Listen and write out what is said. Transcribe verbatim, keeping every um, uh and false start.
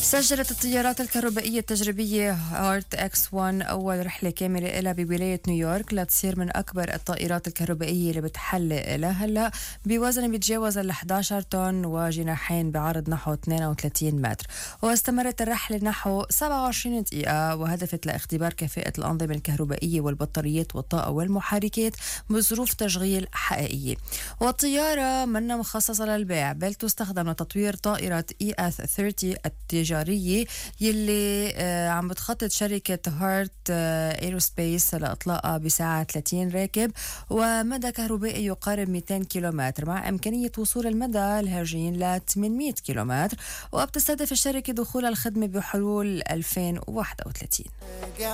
سجلت الطيارات الكهربائية التجريبية هارت إكس واحد أول رحلة كاملة إلها بولاية نيويورك لتصير من أكبر الطائرات الكهربائية اللي بتحلق إلها هلأ بوزن بيتجاوز ال إحدى عشر طن وجناحين بعرض نحو اثنين وثلاثين متر. واستمرت الرحلة نحو سبعة وعشرين دقيقة وهدفت لاختبار كفاءة الأنظمة الكهربائية والبطاريات والطاقة والمحركات بظروف تشغيل حقيقية. والطيارة منا مخصصة للبيع بل تستخدم لتطوير طائرة إي إث ثلاثين التجارية يلي آه عم بتخطط شركة هارت آه ايروسبيس لإطلاقها بساعة ثلاثين راكب ومدى كهربائي يقارب مئتين كيلومتر مع إمكانية وصول المدى الهجين ل ثمانمئة كيلومتر. وبتستهدف الشركة دخول الخدمة بحلول ألفين وواحد وثلاثين.